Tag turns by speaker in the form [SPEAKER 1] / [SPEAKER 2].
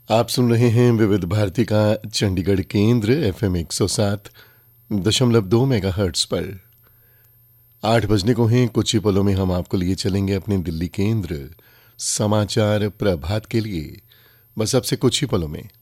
[SPEAKER 1] आप सुन रहे हैं विविध भारती का चंडीगढ़ केंद्र FM 107.2 मेगाहर्ट्ज पर। 8 बजने को हैं। कुछ ही पलों में हम आपको लिए चलेंगे अपने दिल्ली केंद्र समाचार प्रभात के लिए। बस अब से कुछ ही पलों में।